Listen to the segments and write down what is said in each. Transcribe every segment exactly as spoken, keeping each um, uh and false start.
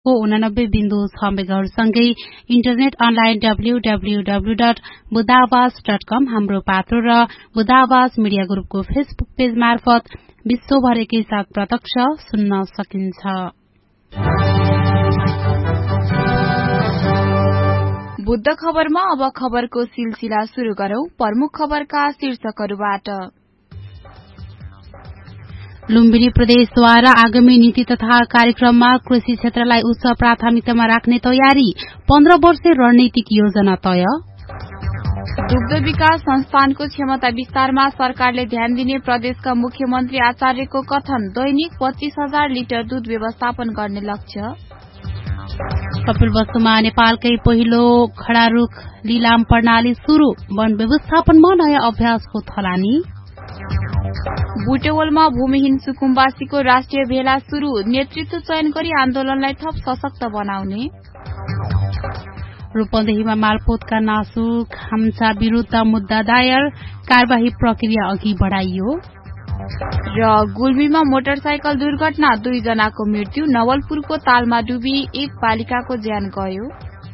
को उनानब्बे बिन्दु छ मेगाहरुसँगै internet online W W W dot बुदावास dot कम हाम्रो पात्रो र बुदावास मिडिया ग्रुपको फेसबुक पेज मार्फत विश्वभर एकैसाथ प्रत्यक्ष सुन्न सकिन्छ। बुद्ध खबरमा अब खबरको सिलसिला शुरू गरौं। प्रमुख खबरका शीर्षकहरुबाट। लुम्बिनी प्रदेशद्वारा आगामी नीति तथा कार्यक्रममा कृषि क्षेत्रलाई उच्च प्राथमिकतामा राख्ने तयारी, पन्ध्र वर्षे रणनीतिक योजना तय। दुग्ध विकास संस्थानको क्षमता विस्तारमा सरकारले ध्यान दिने प्रदेशका मुख्यमन्त्री आचार्यको कथन, दैनिक पच्चीस हजार लिटर दूध व्यवस्थापन गर्ने लक्ष्य। कपिलवस्तुमा नेपालकै पहिलो खड़ारूख लिलाम प्रणाली शुरू, वन व्यवस्थापनमा नयाँ अभ्यासको थलानी। बुटेवलमा भूमिहीन सुकुम्बासीको राष्ट्रिय भेला शुरू, नेतृत्व चयन गरी आन्दोलनलाई थप सशक्त बनाउने। रूपन्देहीमा मालपोतका नासु खाम्चा विरूद्ध मुद्दा दायर, कार्यवाही प्रक्रिया अघि बढ़ाइयो। र गुल्मीमा मोटरसाइकल दुर्घटना, दुई जनाको मृत्यु, नवलपुरको तालमा डुबी एक बालिकाको ज्यान गयो।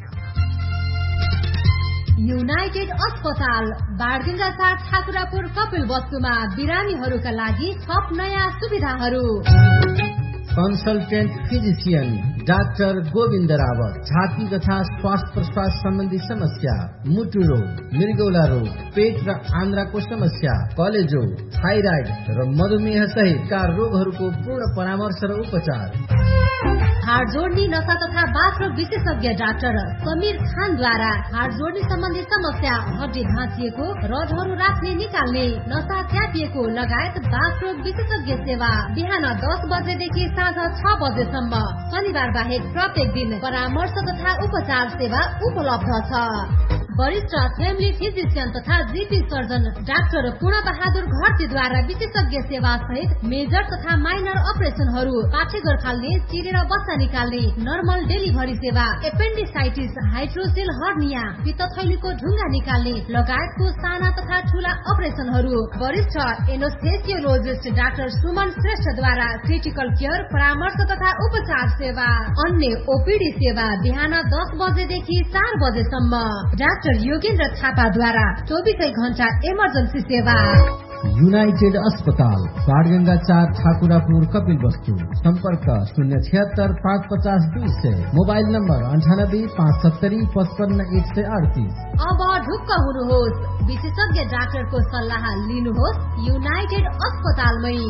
युनाइटेड अस्पताल बारगंगा चार ठाकुरापुर कपिलवस्तुमा बिरामीहरूका लागि थप नयाँ सुविधाहरू। Consultant physician doctor Govind Rawat, छाती तथा श्वास प्रश्वास सम्बन्धी समस्या, मुटु रोग, मृगौला रोग, पेट र आन्द्राको समस्या, कलेजो, थाइराइड र मधुमेह सहितका रोगहरूको पूर्ण परामर्श र उपचार। हाड जोड्ने नशा तथा बाथरोग विशेषज्ञ डाक्टर समीर खानद्वारा हाड जोड्ने सम्बन्धी समस्या, हड्डी भाँचिएको, रडहरू राख्ने निकाल्ने, नशा च्यापिएको लगायत बाथरोग विशेषज्ञ सेवा बिहान दस बजेदेखि साँझ छ बजेसम्म, शनिबार बाहेक प्रत्येक दिन परामर्श तथा उपचार सेवा उपलब्ध छ। वरिष्ठ फ्यामिली फिजिशियन तथा जीपी सर्जन डाक्टर पूर्ण बहादुर घरतीद्वारा विशेषज्ञ सेवा सहित मेजर तथा माइनर अपरेशनहरू, पाठेघर फाल्ने, चिरेर बच्चा निकाल्ने, नर्मल डेलिभरी सेवा, एपेन्डिसाइटिस, हाइड्रोसेल हर्निया, पित्तथैलीको ढुङ्गा निकाल्ने लगायतको साना तथा ठूला अपरेशनहरू। वरिष्ठ एनोस्थेसियोलोजिस्ट डाक्टर सुमन श्रेष्ठद्वारा क्रिटिकल केयर, परामर्श तथा उपचार सेवा। अन्य ओपीडी सेवा बिहान दस बजेदेखि चार बजेसम्म। डाक्टर योगेन्द्र थापाद्वारा चौबीसै घण्टा इमर्जेन्सी सेवा। युनाइटेड अस्पताल बाणगंगा चार ठाकुरापुर कपिलवस्तु, सम्पर्क शून्य छिहत्तर पाँच पचास दुई सय, मोबाइल नम्बर अन्ठानब्बे पाँच सत्तरी पचपन्न एक सय अडतिस। अब ढुक्क हुनुहोस्, विशेषज्ञ डाक्टरको सल्लाह लिनुहोस् युनाइटेड अस्पतालमै।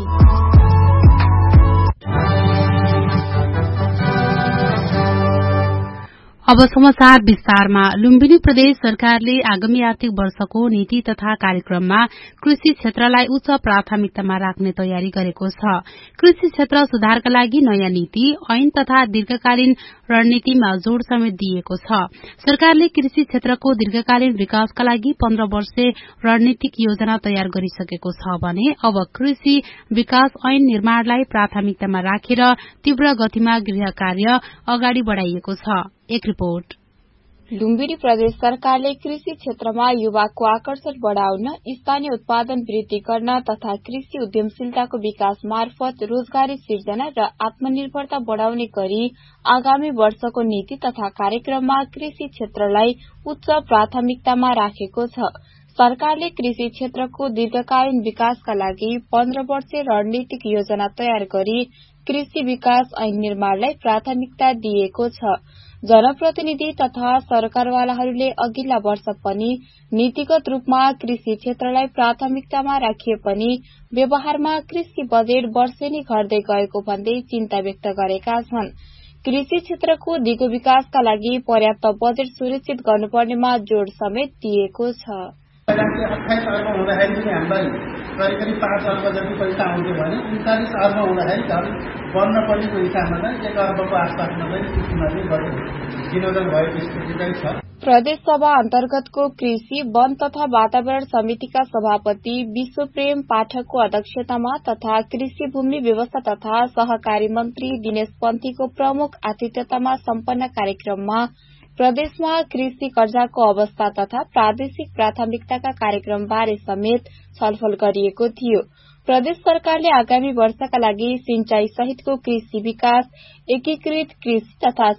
अब समाचार विस्तारमा। लुम्बिनी प्रदेश सरकारले आगामी आर्थिक वर्षको नीति तथा कार्यक्रममा कृषि क्षेत्रलाई उच्च प्राथमिकतामा राख्ने तयारी गरेको छ। कृषि क्षेत्र सुधारका लागि नयाँ नीति, ऐन तथा दीर्घकालीन रणनीतिमा जोड़ समेत दिएको छ। सरकारले कृषि क्षेत्रको दीर्घकालीन विकासका लागि पन्ध्र वर्षे रणनीतिक योजना तयार गरिसकेको छ भने अब कृषि विकास ऐन निर्माणलाई प्राथमिकतामा राखेर तीव्र गतिमा गृह कार्य अगाडि बढ़ाइएको छ। एक रिपोर्ट। लुम्बिनी प्रदेश सरकारले कृषि क्षेत्रमा युवाको आकर्षण बढ़ाउन, स्थानीय उत्पादन वृद्धि गर्न तथा कृषि उद्यमशीलताको विकास मार्फत रोजगारी सिर्जना र आत्मनिर्भरता बढ़ाउने गरी आगामी वर्षको नीति तथा कार्यक्रममा कृषि क्षेत्रलाई उच्च प्राथमिकतामा राखेको छ। सरकारले कृषि क्षेत्रको दीर्घकालीन विकासका लागि पन्ध्र वर्षे रणनीतिक योजना तयार गरी कृषि विकास ऐन निर्माणलाई प्राथमिकता दिएको छ। जनप्रतिनिधि तथा सरकारवालाहरूले अघिल्ला वर्ष पनि नीतिगत रूपमा कृषि क्षेत्रलाई प्राथमिकतामा राखिए पनि व्यवहारमा कृषि बजेट वर्षेनी घट्दै गएको भन्दै चिन्ता व्यक्त गरेका छन्। कृषि क्षेत्रको दिगो विकासका लागि पर्याप्त बजेट सुनिश्चित गर्नुपर्नेमा जोड़ समेत दिएको छ। अठाइस अर्ब हुँदाखेरि पनि हामीलाई करिब करिब पाँच अर्ब जति पैसा आउँथ्यो भने उन्चालिस अर्ब हुँदाखेरि झन् बन्न पर्नेको हिसाबमा चाहिँ एक अर्बको आसपासमा चाहिँ कृषिमा चाहिँ बजेट विनियोजन भएको स्थिति चाहिँ छ। प्रदेश सभा अन्तर्गतको कृषि, वन तथा वातावरण समितिका सभापति विश्वप्रेम पाठकको अध्यक्षतामा तथा कृषि भूमि व्यवस्था तथा सहकारी मन्त्री दिनेश पन्थीको प्रमुख आतिथ्यतामा सम्पन्न कार्यक्रममा प्रदेशमा कृषि कर्जाको अवस्था तथा प्रादेशिक प्राथमिकताका कार्यक्रम बारे समेत छलफल गरिएको थियो। प्रदेश सरकारले आगामी वर्षका लागि सिंचाई सहितको कृषि विकास, एकीकृत कृषि तथा